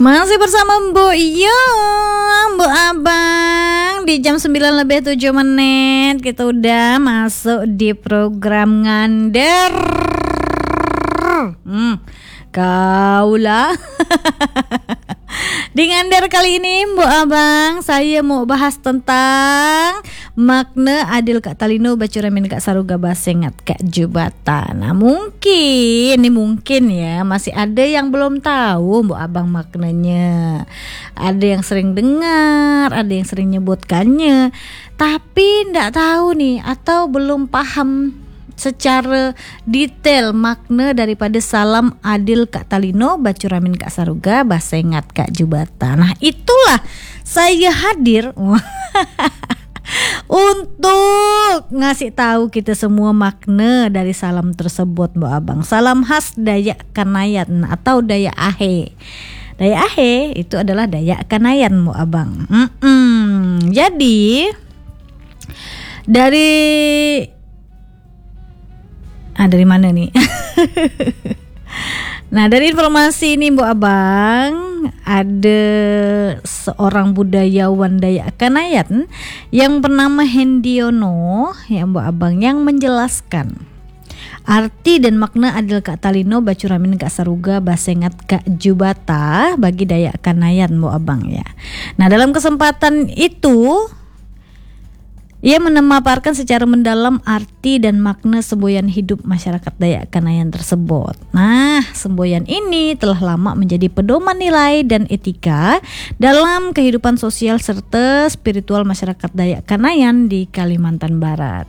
Masih bersama Mbok Mbok Abang di jam 9:07 kita udah masuk di program Ngander. Kaulah. Di Ngander kali ini Mbok Abang saya mau bahas tentang makna adil Kak Talino bacuramin Kak Saruga basengat Kak Jubatan. Nah mungkin ya masih ada yang belum tahu Mbok Abang maknanya. Ada yang sering dengar, ada yang sering nyebutkannya, tapi ndak tahu nih atau belum paham secara detail makna daripada salam adil Kak Talino bacuramin Kak Saruga basengat Kak Jubatan. Nah itulah saya hadir untuk ngasih tahu kita semua makna dari salam tersebut Mbok Abang. Salam khas Dayak Kanayan atau Dayak Ahe. Dayak Ahe itu adalah Dayak Kanayan Mbok Abang. Jadi dari mana nih? Nah dari informasi ini Mbok Abang, ada seorang budayawan Dayak Kanayan yang bernama Hendiono ya Mbok Abang yang menjelaskan arti dan makna adil Kak Talino bacuramin Kak Saruga basengat Kak Jubata bagi Dayak Kanayan Mbok Abang ya. Nah dalam kesempatan itu ia memaparkan secara mendalam arti dan makna semboyan hidup masyarakat Dayak Kanayan tersebut. Nah, semboyan ini telah lama menjadi pedoman nilai dan etika dalam kehidupan sosial serta spiritual masyarakat Dayak Kanayan di Kalimantan Barat.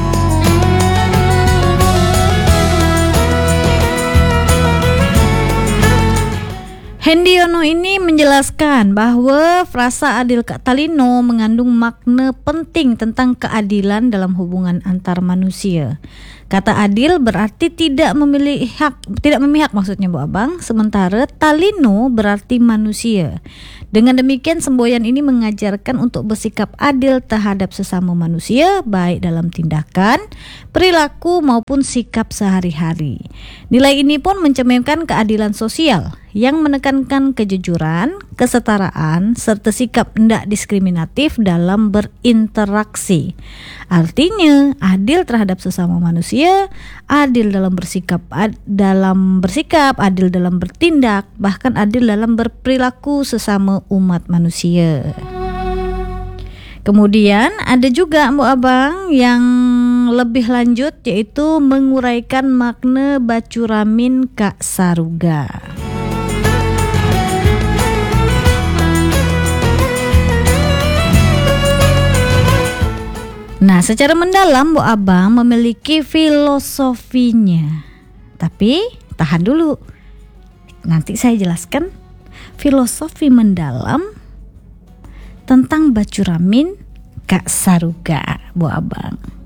Hendiono ini menjelaskan bahwa frasa adil Kak Talino mengandung makna penting tentang keadilan dalam hubungan antar manusia. Kata adil berarti tidak memihak maksudnya Mbok Abang, sementara Talino berarti manusia. Dengan demikian semboyan ini mengajarkan untuk bersikap adil terhadap sesama manusia baik dalam tindakan, perilaku maupun sikap sehari-hari. Nilai ini pun mencerminkan keadilan sosial yang menekankan kejujuran, kesetaraan, serta sikap tidak diskriminatif dalam berinteraksi. Artinya, adil terhadap sesama manusia, adil dalam bersikap, adil dalam bertindak, bahkan adil dalam berperilaku sesama umat manusia. Kemudian ada juga Mbok Abang yang lebih lanjut yaitu menguraikan makna bacuramin Kak Saruga. Nah, secara mendalam Mbok Abang memiliki filosofinya. Tapi tahan dulu. Nanti saya jelaskan filosofi mendalam tentang bacuramin Kak Saruga Mbok Abang.